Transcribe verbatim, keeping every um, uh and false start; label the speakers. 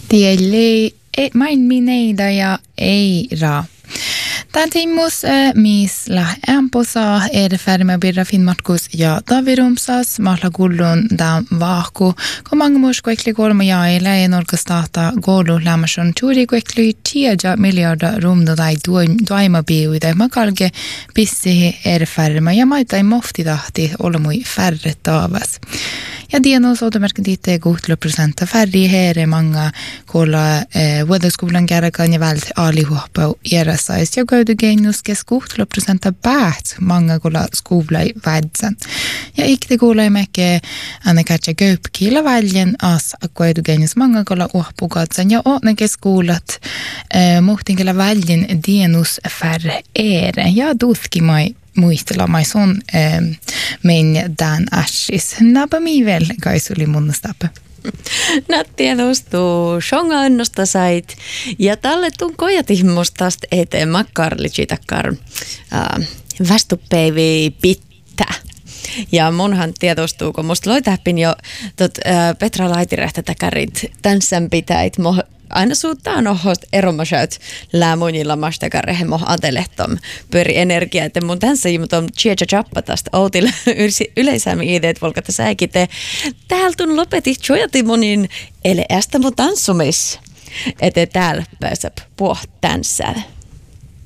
Speaker 1: Tieli main mineida ja ei ra. Tämän timmus missä ämposa er färme birra Finnmarkus ja Davirumsas mahla gullun dan vahku. Kun mange mors kuekli kolma jaila ja norkastata golu lämmäson tuuri kuekli tiedä miljarda rumdo tai duaima biuida. Makalge pissi er färme ja maitai mofti tahti olla mui färre taavas. Ja dieno sotomerkin tiitte kuhtelu prosenta färri here manga kolla eh, vuodeskolan kärkan ja vält alihuoppa järjessäis ja käyty gennuskes kuhtelu prosenta päät manga kolla skovlai vädsen. Ja ikte kolla meke anne katja köpkillä väljen as käyty gennus manga kolla uoppugatsen ja åtnekes skolat eh, muhtinkella väljen dienus färre ere ja tutkimai muistella mai son eh, men dan ashis napa mi vel kaisuli munnastapa.
Speaker 2: Nattia tuostuu shonga annosta sait ja tälle tun kojatihmustast eteen makkarlitsi takkar äh, vastupäivi pittä. Ja munhan tiedostuu, kun musta loi täppin jo tot, äh, Petra Laitirehtä täkärit tänsän pitäit mo aina suuttaan ohost eromasäyt lämunilla mastakarrehe moh atelehtom pyöri energiaa, että mun tänsä jimutom tjeja chappa tästä outilla yleisämmin ideet volkata säikite. Täältä lopetit chojati monin ele ästä mun tanssumis, että täällä pääsee puh tänsään.